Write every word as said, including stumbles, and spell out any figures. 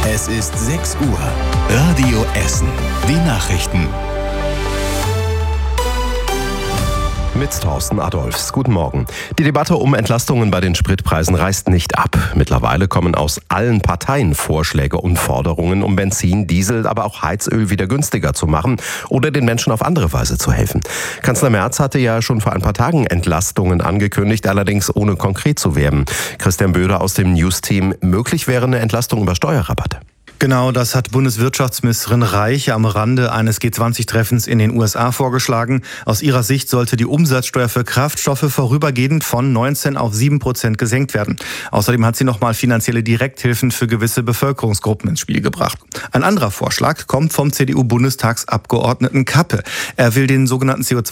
Es ist sechs Uhr. Radio Essen. Die Nachrichten. Mit Thorsten Adolfs. Guten Morgen. Die Debatte um Entlastungen bei den Spritpreisen reißt nicht ab. Mittlerweile kommen aus allen Parteien Vorschläge und Forderungen, um Benzin, Diesel, aber auch Heizöl wieder günstiger zu machen oder den Menschen auf andere Weise zu helfen. Kanzler Merz hatte ja schon vor ein paar Tagen Entlastungen angekündigt, allerdings ohne konkret zu werden. Christian Böder aus dem News-Team: Möglich wäre eine Entlastung über Steuerrabatte. Genau, das hat Bundeswirtschaftsministerin Reich am Rande eines G zwanzig Treffens in den U S A vorgeschlagen. Aus ihrer Sicht sollte die Umsatzsteuer für Kraftstoffe vorübergehend von neunzehn auf sieben Prozent gesenkt werden. Außerdem hat sie nochmal finanzielle Direkthilfen für gewisse Bevölkerungsgruppen ins Spiel gebracht. Ein anderer Vorschlag kommt vom C D U-Bundestagsabgeordneten Kappe. Er will den sogenannten C O zwei